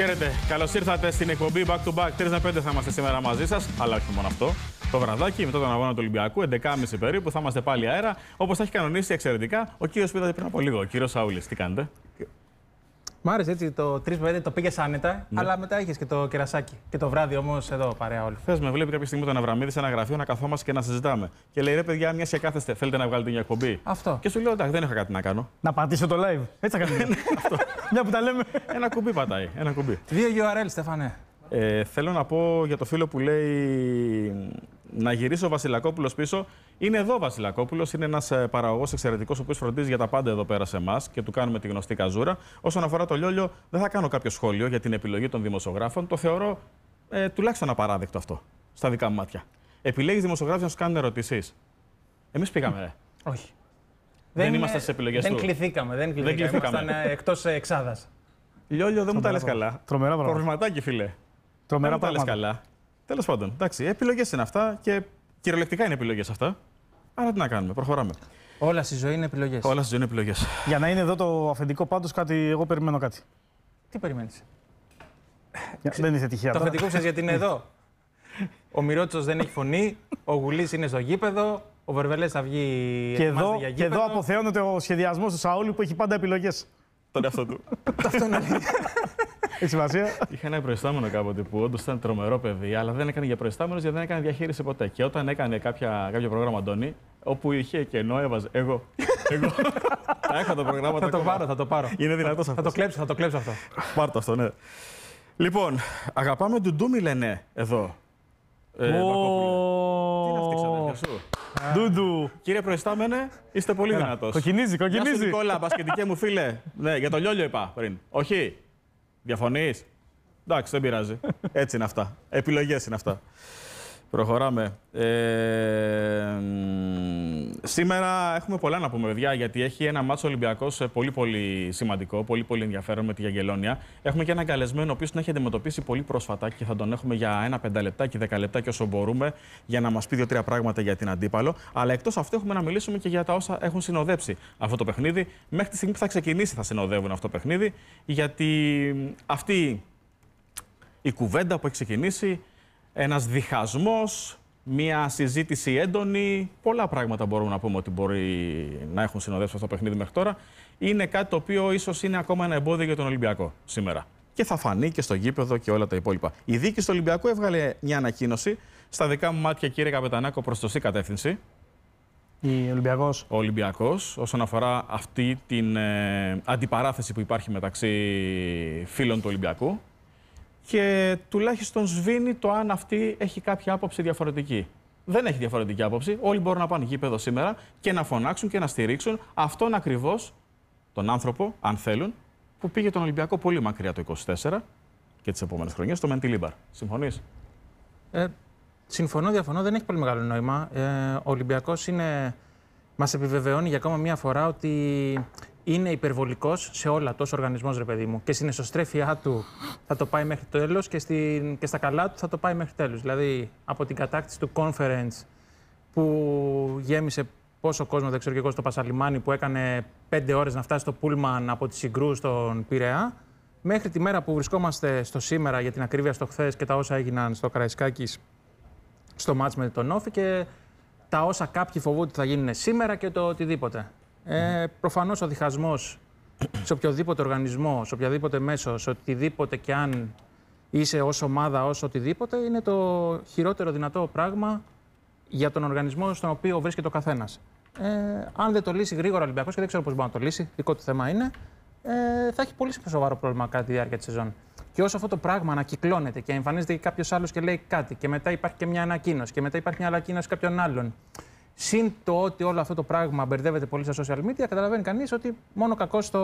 Χαίρετε. Καλώς ήρθατε στην εκπομπή Back to Back. 3 με 5 θα είμαστε σήμερα μαζί σας, αλλά όχι μόνο αυτό. Το βραδάκι μετά τον αγώνα του Ολυμπιακού, 11.30 περίπου, θα είμαστε πάλι αέρα. Όπως θα έχει κανονίσει εξαιρετικά ο κύριος που είδατε πριν από λίγο, ο κύριος Σαούλης. Τι κάνετε? Μ' άρεσε έτσι το 3 με 5 το πήγες άνετα, ναι. Αλλά μετά είχες και το κερασάκι. Και το βράδυ όμως εδώ παρέα όλοι. Χθες με βλέπει κάποια στιγμή τον Αβραμίδη σε ένα γραφείο να καθόμαστε και να συζητάμε. Και λέει: ρε παιδιά, μια και κάθεστε, θέλετε να βγάλετε μια εκπομπή? Αυτό. Και σου λέω: εντάξει, δεν είχα κάτι να κάνω. Να πατήσω το live. Έτσι θα κάνουμε. Μια που τα λέμε. Ένα κουμπί πατάει. Ένα κουμπί. 2 URL, Στέφανε. Θέλω να πω για το φίλο που λέει να γυρίσει ο Βασιλακόπουλος πίσω. Είναι εδώ ο Βασιλακόπουλος, είναι ένας παραγωγός εξαιρετικός, ο οποίος φροντίζει για τα πάντα εδώ πέρα σε εμάς και του κάνουμε τη γνωστή καζούρα. Όσον αφορά το Λιόλιο, δεν θα κάνω κάποιο σχόλιο για την επιλογή των δημοσιογράφων. Το θεωρώ τουλάχιστον απαράδεκτο αυτό, στα δικά μου μάτια. Επιλέγεις δημοσιογράφους να σου κάνουν ερωτήσεις. Εμείς πήγαμε. Όχι. Δεν είμαστε στις επιλογές του. Δεν κληθήκαμε. Ήμασταν εκτός εξάδας. Λιόλιο, δεν μου τα λες καλά. Τρομερά πράγματα. Προβληματάκι, φίλε. Τρομερά δεν μου τα λες καλά. Τέλος πάντων, εντάξει, επιλογές είναι αυτά και κυριολεκτικά είναι επιλογές αυτά. Άρα τι να κάνουμε, προχωράμε. Όλα στη ζωή είναι επιλογές. Όλα στη ζωή είναι επιλογές. Για να είναι εδώ το αφεντικό, πάντως κάτι, εγώ περιμένω κάτι. Τι περιμένεις? Δεν είσαι τυχαία. Το αφεντικό ξέρεις γιατί είναι εδώ. Ο Μυρότσος δεν έχει φωνή, ο Γουλής είναι στο γήπεδο, ο Βερβελές θα βγει και για εδώ αποθεώνεται ο σχεδιασμός του Σαούλη που έχει πάντα επιλογές. Τον εαυτό του. Αυτό είναι αλήθεια. Έχει σημασία. Είχα ένα προϊστάμενο κάποτε που όντως ήταν τρομερό παιδί, αλλά δεν έκανε για προϊστάμενος γιατί δεν έκανε διαχείριση ποτέ. Και όταν έκανε κάποιο πρόγραμμα, Αντώνη, όπου είχε κενό, έβαζε εγώ. Τα είχα το πρόγραμμα. Θα το πάρω. Είναι δυνατός αυτό. Θα το κλέψω αυτό. Πάρ' το αυτό, ναι. Λοιπόν, αγαπάμε ντουντούμι λένε εδώ. Τι είναι αυτή η ξαδέρφια σου? Ντούντου. Κύριε προϊστάμενε, είστε πολύ δυνατός. Κοκκινίζει. Γεια σου Νικόλα, μπασκετικέ μου φίλε. Ναι, για το Λιόλιο είπα πριν. Όχι. Διαφωνείς? Εντάξει, δεν πειράζει. Έτσι είναι αυτά. Επιλογές είναι αυτά. Προχωράμε. Σήμερα έχουμε πολλά να πούμε, παιδιά, γιατί έχει ένα μάτσο Ολυμπιακός πολύ σημαντικό, πολύ ενδιαφέρον με τη Γιαγγελόνια. Έχουμε και έναν καλεσμένο, ο οποίος τον έχει αντιμετωπίσει πολύ πρόσφατα και θα τον έχουμε για ένα 5 λεπτάκι, 10 λεπτάκι όσο μπορούμε, για να μας πει 2-3 πράγματα για την αντίπαλο. Αλλά εκτός αυτού έχουμε να μιλήσουμε και για τα όσα έχουν συνοδέψει αυτό το παιχνίδι. Μέχρι τη στιγμή που θα ξεκινήσει θα συνοδεύουν αυτό το παιχνίδι, γιατί αυτή η κουβέντα που έχει ξεκινήσει, ένας διχασμός, μια συζήτηση έντονη, πολλά πράγματα μπορούμε να πούμε ότι μπορεί να έχουν συνοδεύσει αυτό το παιχνίδι μέχρι τώρα. Είναι κάτι το οποίο ίσως είναι ακόμα ένα εμπόδιο για τον Ολυμπιακό σήμερα. Και θα φανεί και στο γήπεδο και όλα τα υπόλοιπα. Η διοίκηση του Ολυμπιακού έβγαλε μια ανακοίνωση. Στα δικά μου μάτια, κύριε Καπετανάκο, προς σωστή κατεύθυνση. Ο Ολυμπιακός, όσον αφορά αυτή την αντιπαράθεση που υπάρχει μεταξύ φίλων του Ολυμπιακού. Και τουλάχιστον σβήνει το αν αυτή έχει κάποια άποψη διαφορετική. Δεν έχει διαφορετική άποψη. Όλοι μπορούν να πάνε γήπεδο σήμερα και να φωνάξουν και να στηρίξουν αυτόν ακριβώς τον άνθρωπο, αν θέλουν, που πήγε τον Ολυμπιακό πολύ μακριά το 24 και τις επόμενες χρονιές, το Μεντιλίμπαρ. Συμφωνείς? Συμφωνώ, διαφωνώ. Δεν έχει πολύ μεγάλο νόημα. Ο Ολυμπιακός μας επιβεβαιώνει για ακόμα μία φορά ότι είναι υπερβολικός σε όλα, τόσο οργανισμός, ρε παιδί μου. Και στην εσωστρέφειά του θα το πάει μέχρι το τέλος και στα καλά του θα το πάει μέχρι τέλος. Δηλαδή, από την κατάκτηση του conference που γέμισε πόσο κόσμο, δεν ξέρω και εγώ, στο Πασαλιμάνι, που έκανε 5 ώρες να φτάσει στο Πούλμαν από τη Συγκρού στον Πειραιά, μέχρι τη μέρα που βρισκόμαστε στο σήμερα, για την ακρίβεια στο χθες και τα όσα έγιναν στο Καραϊσκάκης στο μάτς με τον Όφη και τα όσα κάποιοι φοβούνται ότι θα γίνουν σήμερα και το οτιδήποτε. Προφανώς ο διχασμός σε οποιοδήποτε οργανισμό, σε οποιαδήποτε μέσο, σε οτιδήποτε και αν είσαι ως ομάδα, ως οτιδήποτε, είναι το χειρότερο δυνατό πράγμα για τον οργανισμό στον οποίο βρίσκεται ο καθένας. Αν δεν το λύσει γρήγορα ο Ολυμπιακός, και δεν ξέρω πώς μπορεί να το λύσει, δικό του θέμα είναι, θα έχει πολύ σοβαρό πρόβλημα κατά τη διάρκεια της σεζόν. Και όσο αυτό το πράγμα ανακυκλώνεται και εμφανίζεται και κάποιος άλλος και λέει κάτι, και μετά υπάρχει και μια ανακοίνωση, και μετά υπάρχει μια ανακοίνωση κάποιον άλλον. Συν το ότι όλο αυτό το πράγμα μπερδεύεται πολύ στα social media, καταλαβαίνει κανείς ότι μόνο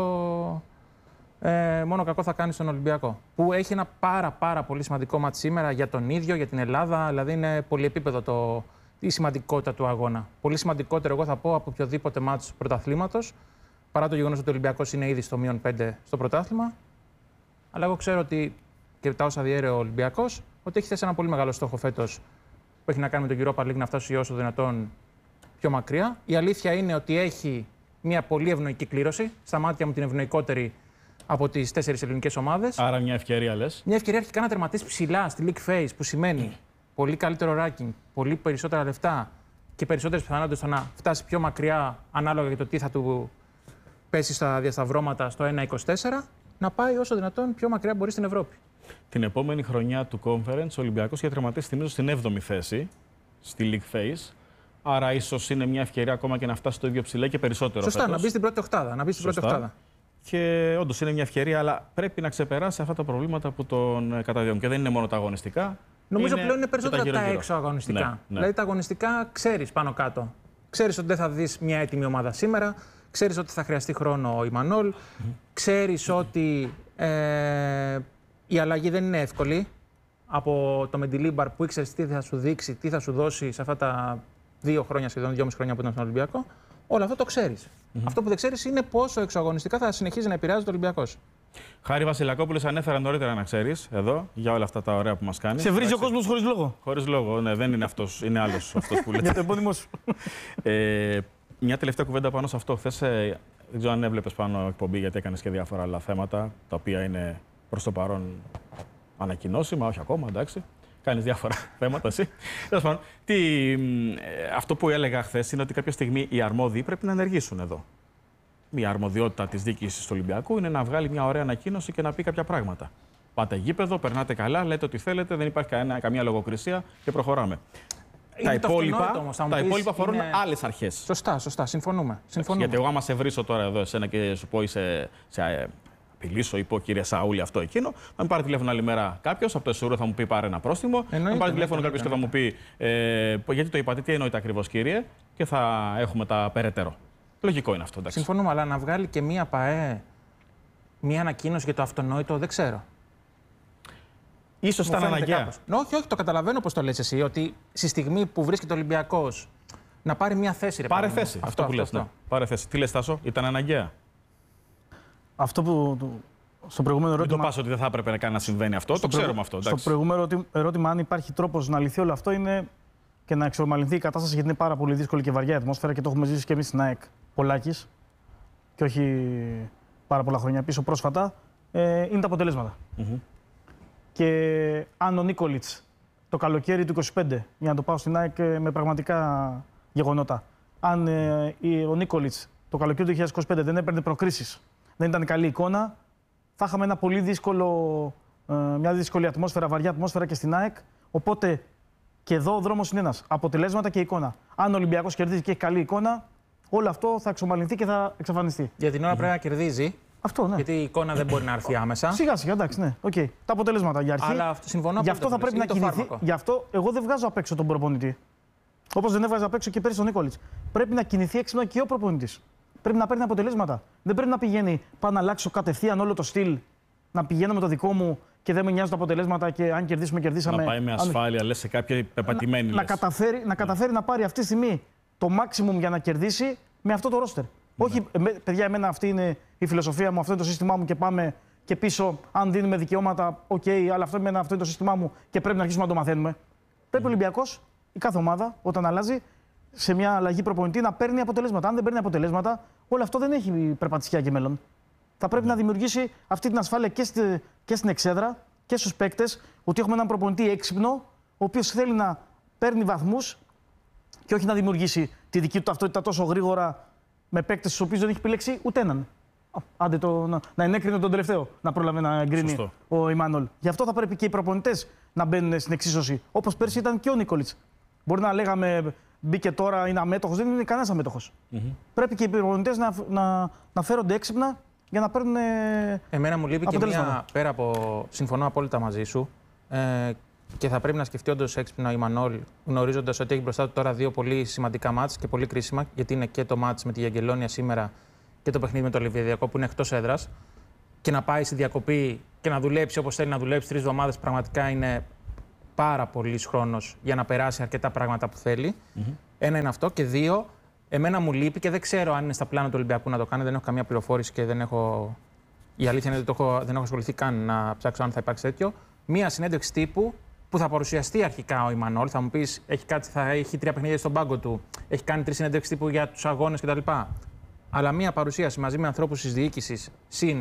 κακό θα κάνει στον Ολυμπιακό. Που έχει ένα πάρα πολύ σημαντικό μάτς σήμερα για τον ίδιο, για την Ελλάδα, δηλαδή είναι πολυεπίπεδο η σημαντικότητα του αγώνα. Πολύ σημαντικότερο, εγώ θα πω, από οποιοδήποτε μάτς πρωταθλήματος, παρά το γεγονός ότι ο Ολυμπιακός είναι ήδη στο -5 στο πρωτάθλημα. Αλλά εγώ ξέρω ότι και τα όσα διέρεε ο Ολυμπιακός, ότι έχει θέσει ένα πολύ μεγάλο στόχο φέτος που έχει να κάνει με τον Europa League να φτάσει όσο δυνατόν πιο μακριά. Η αλήθεια είναι ότι έχει μια πολύ ευνοϊκή κλήρωση, στα μάτια μου την ευνοϊκότερη από τις 4 ελληνικές ομάδες. Άρα μια ευκαιρία λες. Μια ευκαιρία αρχικά να τερματίσει ψηλά στη League Phase, που σημαίνει πολύ καλύτερο ranking, πολύ περισσότερα λεφτά και περισσότερες πιθανότητες στο να φτάσει πιο μακριά ανάλογα για το τι θα του πέσει στα διασταυρώματα στο 1-24, να πάει όσο δυνατόν πιο μακριά μπορεί στην Ευρώπη. Την επόμενη χρονιά του Conference, ο Ολυμπιακός είχε τερματίσει θυμίζω στην 7η θέση στη League Phase. Άρα ίσως είναι μια ευκαιρία ακόμα και να φτάσει στο ίδιο ψηλά και περισσότερο. Σωστά, φέτος. να μπει στην πρώτη οχτάδα. Και όντως είναι μια ευκαιρία, αλλά πρέπει να ξεπεράσει αυτά τα προβλήματα που τον καταδιώκουν. Και δεν είναι μόνο τα αγωνιστικά. Νομίζω πλέον είναι περισσότερα τα γύρω-γύρω. έξω αγωνιστικά. Ναι. Δηλαδή τα αγωνιστικά ξέρεις πάνω κάτω. Ξέρεις ότι δεν θα δεις μια έτοιμη ομάδα σήμερα. Ξέρεις ότι θα χρειαστεί χρόνο ο Ιμανόλ. Ξέρεις ότι η αλλαγή δεν είναι εύκολη. Από το Μεντιλίμπαρ που ήξερες τι θα σου δείξει, τι θα σου δώσει σε αυτά τα 2 χρόνια, σχεδόν 2,5 χρόνια που ήταν στον Ολυμπιακό. Όλο αυτό το ξέρεις. Αυτό που δεν ξέρεις είναι πόσο εξωαγωνιστικά θα συνεχίζει να επηρεάζει το Ολυμπιακός. Χάρη Βασιλακόπουλος, ανέφερα νωρίτερα να ξέρεις εδώ για όλα αυτά τα ωραία που μας κάνει. Σε βρίζει ο κόσμος χωρίς λόγο. Χωρίς λόγο, ναι, δεν είναι αυτός, είναι άλλος αυτός που λέτε. Για το επώνυμο σου. Μια τελευταία κουβέντα πάνω σε αυτό. Χθες, δεν ξέρω αν έβλεπες πάνω εκπομπή, γιατί έκανες και διάφορα άλλα θέματα, τα οποία είναι προς το παρόν ανακοινώσιμα, όχι ακόμα, εντάξει. Κάνεις διάφορα θέματα εσύ. Τέλος πάντων, αυτό που έλεγα χθες είναι ότι κάποια στιγμή οι αρμόδιοι πρέπει να ενεργήσουν εδώ. Μια αρμοδιότητα της διοίκησης του Ολυμπιακού είναι να βγάλει μια ωραία ανακοίνωση και να πει κάποια πράγματα. Πάτε γήπεδο, περνάτε καλά, λέτε ό,τι θέλετε, δεν υπάρχει καμία λογοκρισία και προχωράμε. Τα υπόλοιπα αφορούν άλλες αρχές. Σωστά, συμφωνούμε. Γιατί εγώ, άμα σε βρίσω τώρα εδώ εσένα και σου πω απειλήσω ή πω κύριε Σαούλη αυτό εκείνο, να με πάρει τηλέφωνο άλλη μέρα κάποιος από το ΕΣΟΥΡΟ θα μου πει πάρε ένα πρόστιμο. Να με πάρει τηλέφωνο κάποιος και θα μου πει γιατί το είπατε, τι εννοείται ακριβώς κύριε, και θα έχουμε τα περαιτέρω. Λογικό είναι αυτό. Εντάξει. Συμφωνούμε, αλλά να βγάλει και μία ΠΑΕ μία ανακοίνωση για το αυτονόητο δεν ξέρω. Ίσως ήταν αναγκαία. Όχι, το καταλαβαίνω πώς το λες εσύ, ότι στη στιγμή που βρίσκεται ο Ολυμπιακός να πάρει μία θέση. Πάρε θέση. Αυτό που λες. Ναι. Πάρε θέση. Τι λες, Τάσο, ήταν αναγκαία. Αυτό που. Στο προηγούμενο ερώτημα. Μην το πας ότι δεν θα έπρεπε καν να συμβαίνει αυτό. Το ξέρουμε αυτό. Στο προηγούμενο ερώτημα, αν υπάρχει τρόπος να λυθεί όλο αυτό, είναι και να εξομαλυνθεί η κατάσταση, γιατί είναι πάρα πολύ δύσκολη και βαριά η ατμόσφαιρα και το έχουμε ζήσει και εμείς στην ΑΕΚ Πολάκης. Και όχι πάρα πολλά χρόνια πίσω πρόσφατα. Είναι τα αποτελέσματα. Και αν ο Νίκολιτς το καλοκαίρι του 25, για να το πάω στην ΑΕΚ με πραγματικά γεγονότα, αν ο Νίκολιτς το καλοκαίρι του 2025 δεν έπαιρνε προκρίσεις, δεν ήταν καλή εικόνα, θα είχαμε ένα πολύ μια δύσκολη ατμόσφαιρα, βαριά ατμόσφαιρα και στην ΑΕΚ. Οπότε και εδώ ο δρόμος είναι ένας. Αποτελέσματα και εικόνα. Αν ο Ολυμπιακός κερδίζει και έχει καλή εικόνα, όλο αυτό θα εξομαλυνθεί και θα εξαφανιστεί. Για την ώρα πρέπει να κερδίζει. Αυτό, ναι. Γιατί η εικόνα δεν μπορεί να έρθει άμεσα. Σιγά-σιγά, εντάξει, ναι. Okay. Τα αποτελέσματα για αρχή. Αλλά συμφωνώ. Γι' αυτό θα πρέπει να κινηθεί. Γι' αυτό εγώ δεν βγάζω απ' έξω τον προπονητή. Όπως δεν έβγαζα απ' έξω και πέρυσι τον Νίκολιτς. Πρέπει να κινηθεί έξυπνα και ο προπονητής. Πρέπει να παίρνει αποτελέσματα. Δεν πρέπει να πηγαίνει πάνω να αλλάξω κατευθείαν όλο το στυλ. Να πηγαίνω με το δικό μου και δεν με νοιάζουν τα αποτελέσματα και αν κερδίσουμε, κερδίσαμε. Να πάει με ασφάλεια, λες σε κάποια πεπατημένη. Να καταφέρει να πάρει αυτή τη στιγμή το maximum για να κερδίσει με αυτό το ρόστερ. Όχι, παιδιά, εμένα αυτή είναι η φιλοσοφία μου, αυτό είναι το σύστημά μου και πάμε και πίσω. Αν δίνουμε δικαιώματα, αλλά αυτό είναι το σύστημά μου και πρέπει να αρχίσουμε να το μαθαίνουμε. Πρέπει ο Ολυμπιακός, η κάθε ομάδα, όταν αλλάζει, σε μια αλλαγή προπονητή να παίρνει αποτελέσματα. Αν δεν παίρνει αποτελέσματα, όλο αυτό δεν έχει περπατησιά και μέλλον. Θα πρέπει να δημιουργήσει αυτή την ασφάλεια και στην εξέδρα και στους παίκτες, ότι έχουμε έναν προπονητή έξυπνο, ο οποίος θέλει να παίρνει βαθμούς και όχι να δημιουργήσει τη δική του ταυτότητα τόσο γρήγορα με παίκτες στους οποίους δεν έχει επιλέξει ούτε έναν. Άντε να ενέκρινε τον τελευταίο, να πρόλαβε να εγκρίνει ο Ιμανόλ. Γι' αυτό θα πρέπει και οι προπονητές να μπαίνουν στην εξίσωση. Όπως πέρσι ήταν και ο Νίκολιτς. Μπορεί να λέγαμε μπήκε τώρα, είναι αμέτωχος, δεν είναι κανένας αμέτωχος. Πρέπει και οι προπονητές να φέρονται έξυπνα για να παίρνουν. Εμένα μου λείπει και μία, πέρα από. Συμφωνώ απόλυτα μαζί σου. Και θα πρέπει να σκεφτεί όντως έξυπνα ο Ιμανόλ, γνωρίζοντας ότι έχει μπροστά του τώρα 2 πολύ σημαντικά μάτς και πολύ κρίσιμα, γιατί είναι και το μάτς με τη Γιαγγελόνια σήμερα και το παιχνίδι με το Ολυμπιακό που είναι εκτός έδρας. Και να πάει στη διακοπή και να δουλέψει όπως θέλει να δουλέψει 3 εβδομάδες, πραγματικά είναι πάρα πολύς χρόνος για να περάσει αρκετά πράγματα που θέλει. Ένα είναι αυτό. Και 2, εμένα μου λείπει και δεν ξέρω αν είναι στα πλάνα του Ολυμπιακού να το κάνει. Δεν έχω καμία πληροφόρηση και δεν έχω. Η αλήθεια είναι ότι δεν έχω ασχοληθεί καν να ψάξω αν θα υπάρξει τέτοιο. Μία συνέντευξη τύπου που θα παρουσιαστεί αρχικά ο Ιμανόλ. Θα μου πει, θα έχει 3 παιχνίδια στον πάγκο του, έχει κάνει 3 συνέντευξη τύπου για τους αγώνες κτλ. Αλλά μία παρουσίαση μαζί με ανθρώπους της διοίκησης συν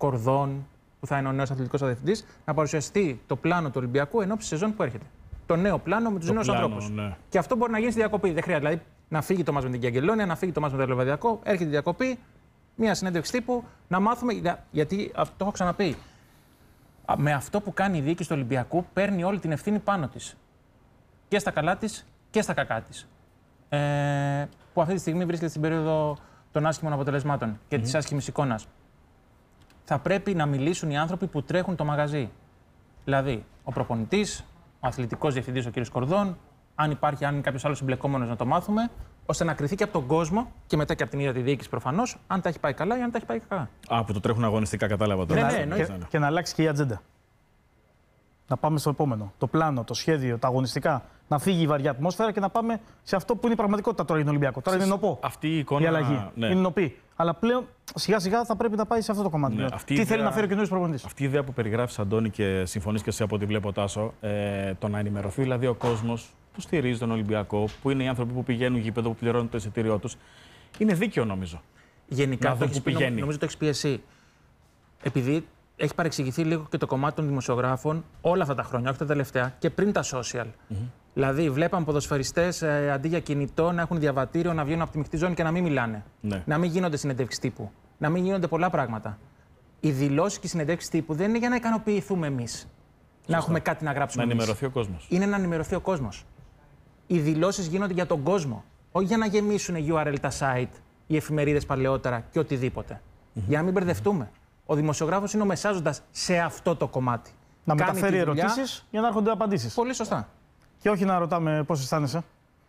Κορδόν, που θα είναι ο νέος αθλητικός διευθυντής, να παρουσιαστεί το πλάνο του Ολυμπιακού ενόψει σεζόν που έρχεται. Το νέο πλάνο με τους νέους ανθρώπους. Ναι. Και αυτό μπορεί να γίνει στη διακοπή. Δεν χρειάζεται δηλαδή να φύγει το μάτς με την Αγγελόνια, να φύγει το μάτς με το Λεβαδιακό. Έρχεται η διακοπή, μια συνέντευξη τύπου, να μάθουμε. Γιατί το έχω ξαναπεί. Με αυτό που κάνει η διοίκηση του Ολυμπιακού, παίρνει όλη την ευθύνη πάνω της. Και στα καλά της και στα κακά της. Που αυτή τη στιγμή βρίσκεται στην περίοδο των άσχημων αποτελεσμάτων και της άσχημης εικόνας. Θα πρέπει να μιλήσουν οι άνθρωποι που τρέχουν το μαγαζί. Δηλαδή, ο προπονητής, ο αθλητικός διευθυντής, ο κ. Κορδόν, αν είναι κάποιος άλλος εμπλεκόμενος να το μάθουμε, ώστε να κριθεί και από τον κόσμο και μετά και από την ίδια τη διοίκηση προφανώς, αν τα έχει πάει καλά ή αν τα έχει πάει κακά. Που το τρέχουν αγωνιστικά, κατάλαβα τώρα. Και να αλλάξει και η ατζέντα. Να πάμε στο επόμενο. Το πλάνο, το σχέδιο, τα αγωνιστικά. Να φύγει η βαριά ατμόσφαιρα και να πάμε σε αυτό που είναι η πραγματικότητα τώρα για τον Ολυμπιακό. Τώρα είναι νοπό. Αυτή η εικόνα. Η αλλαγή. Ναι. Είναι νοπή. Αλλά πλέον σιγά σιγά θα πρέπει να πάει σε αυτό το κομμάτι. Ναι, τι θέλει να φέρει ο καινούριο προπονητής. Αυτή η ιδέα που περιγράφεις, Αντώνη, και συμφωνείς και εσύ από ό,τι βλέπω, Τάσο, το να ενημερωθεί δηλαδή ο κόσμος που στηρίζει τον Ολυμπιακό, που είναι οι άνθρωποι που πηγαίνουν γήπεδο, που πληρώνουν το εισιτήριό τους, είναι δίκαιο νομίζω. Γενικά νομίζω το έχεις πει εσύ. Επειδή έχει παρεξηγηθεί λίγο και το κομμάτι των δημοσιογράφων όλα αυτά τα χρόνια, όχι τα τελευταία, και πριν τα social. Δηλαδή, βλέπαμε ποδοσφαιριστές αντί για κινητό να έχουν διαβατήριο, να βγαίνουν από τη μεικτή ζώνη και να μην μιλάνε. Ναι. Να μην γίνονται συνεντεύξεις τύπου. Να μην γίνονται πολλά πράγματα. Οι δηλώσεις και οι συνεντεύξεις τύπου δεν είναι για να ικανοποιηθούμε εμείς. Να έχουμε κάτι να γράψουμε. Να ενημερωθεί ο κόσμος. Είναι να ενημερωθεί ο κόσμος. Οι δηλώσεις γίνονται για τον κόσμο. Όχι για να γεμίσουν URL τα site, οι εφημερίδες παλαιότερα και οτιδήποτε. Για να μην μπερδευτούμε. Ο δημοσιογράφος είναι ο μεσάζοντας σε αυτό το κομμάτι. Να μεταφέρει ερωτήσεις για να έρχονται απαντήσεις. Πολύ σωστά. Και όχι να ρωτάμε πώς αισθάνεσαι.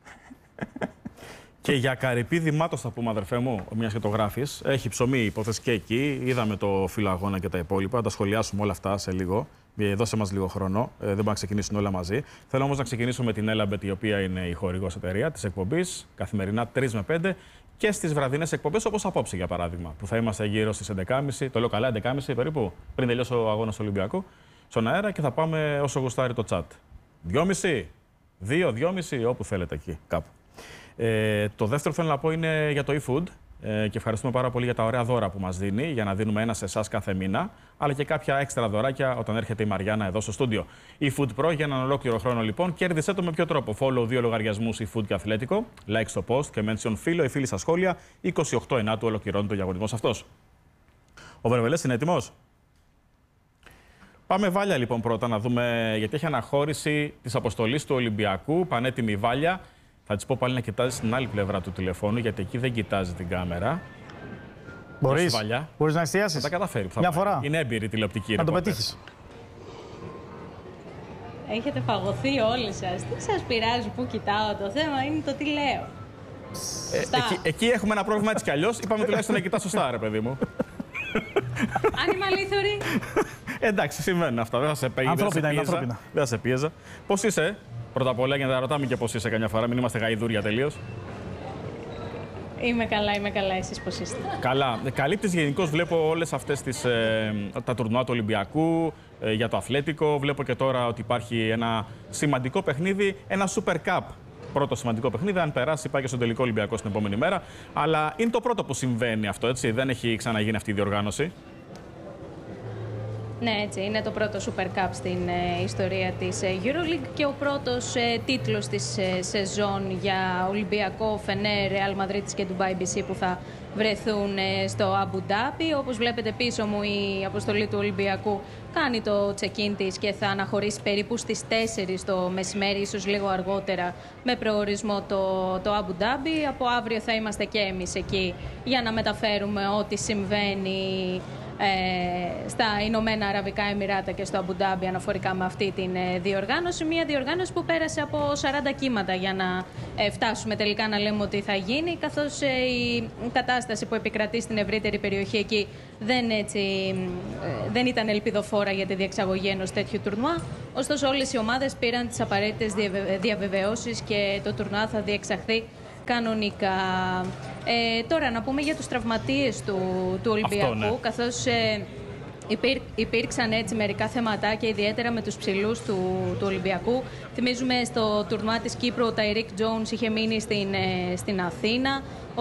Και για Καρυπίδη Μάτος θα πούμε, αδερφέ μου, μιας και το γράφεις. Έχει ψωμί η υπόθεση και εκεί. Είδαμε το φύλλο αγώνα και τα υπόλοιπα. Θα τα σχολιάσουμε όλα αυτά σε λίγο. Δώσε μας λίγο χρόνο. Δεν μπορούμε να ξεκινήσουν όλα μαζί. Θέλω όμως να ξεκινήσω με την Έλαμπετ, η οποία είναι η χορηγός εταιρεία της εκπομπής. Καθημερινά 3 με 5 και στις βραδινές εκπομπές, όπως απόψε για παράδειγμα. Που θα είμαστε γύρω στις 11.30. Το λέω καλά, 11.30 περίπου, πριν τελειώσει ο αγώνας Ολυμπιακού. Στον αέρα και θα πάμε όσο γουστάρει το chat. 2.30, 2.30, όπου θέλετε εκεί κάπου. Το δεύτερο θέλω να πω είναι για το eFood και ευχαριστούμε πάρα πολύ για τα ωραία δώρα που μας δίνει, για να δίνουμε ένα σε εσάς κάθε μήνα, αλλά και κάποια έξτρα δωράκια όταν έρχεται η Μαριάννα εδώ στο στούντιο. eFood Pro για έναν ολόκληρο χρόνο λοιπόν. Κέρδισε το με ποιο τρόπο? Follow 2 λογαριασμούς eFood και Αθλέτικο, like στο post και mention φίλο ή φίλη στα σχόλια. 28 Ενάτου ολοκληρώνει το διαγωνισμός αυτός. Ο Βερβελές είναι έτοιμος? Πάμε Βάλια λοιπόν πρώτα να δούμε, γιατί έχει αναχώρηση της αποστολής του Ολυμπιακού, πανέτοιμη Βάλια. Θα της πω πάλι να κοιτάζει στην άλλη πλευρά του τηλεφώνου, γιατί εκεί δεν κοιτάζει την κάμερα. Μπορείς να εστιάσεις. Θα τα καταφέρει. Μια φορά. Είναι έμπειρη τηλεοπτική. Να το πετύχεις. Έχετε φαγωθεί όλοι σας. Τι σας πειράζει που κοιτάω? Το θέμα είναι το τι λέω. Εκεί έχουμε ένα πρόβλημα έτσι κι αλλιώς. Είπαμε τουλάχιστον να κοιτάς σωστά, ρε παιδί μου. Αν είμαι αλήθωρη. Εντάξει, συμβαίνουν αυτά. Δεν θα σε πίεζα. Πώς είσαι? Πρώτα απ' όλα, για να τα ρωτάμε και πώς είσαι καμιά φορά, μην είμαστε γαϊδούρια τελείως. Είμαι καλά, εσείς πώς είστε? Καλά. Καλύπτεις γενικώς, βλέπω όλες αυτές τα τουρνουά του Ολυμπιακού, για το Αθλέτικο. Βλέπω και τώρα ότι υπάρχει ένα σημαντικό παιχνίδι, ένα Super Cup. Πρώτο σημαντικό παιχνίδι, αν περάσει, πάει και στον τελικό Ολυμπιακό στην επόμενη μέρα. Αλλά είναι το πρώτο που συμβαίνει αυτό, έτσι. Δεν έχει ξαναγίνει αυτή η διοργάνωση. Ναι, έτσι. Είναι το πρώτο Super Cup στην ιστορία της EuroLeague και ο πρώτος τίτλος της σεζόν για Ολυμπιακό, Φενέρ, Real Madrid και Dubai BC που θα βρεθούν στο Αμπου Ντάμπι. Όπως βλέπετε πίσω μου, η αποστολή του Ολυμπιακού κάνει το check-in της και θα αναχωρήσει περίπου στις 4 το μεσημέρι, ίσως λίγο αργότερα, με προορισμό το Αμπου Ντάμπι. Από αύριο θα είμαστε και εμείς εκεί για να μεταφέρουμε ό,τι συμβαίνει στα Ηνωμένα Αραβικά Εμιράτα και στο Αμπου Ντάμπι αναφορικά με αυτή την διοργάνωση. Μια διοργάνωση που πέρασε από 40 κύματα για να φτάσουμε τελικά να λέμε ότι θα γίνει, καθώς η κατάσταση που επικρατεί στην ευρύτερη περιοχή εκεί δεν ήταν ελπιδοφόρα για τη διεξαγωγή ενός τέτοιου τουρνουά. Ωστόσο όλες οι ομάδες πήραν τις απαραίτητες διαβεβαιώσεις και το τουρνουά θα διεξαχθεί κανονικά. Τώρα να πούμε για τους τραυματίες του Ολυμπιακού, αυτό, ναι. Καθώς υπήρξαν έτσι μερικά θεματάκια, ιδιαίτερα με τους ψηλούς του Ολυμπιακού. Θυμίζουμε στο τουρνουά της Κύπρου ο Ταϊρίκ Τζόουνς είχε μείνει στην Αθήνα.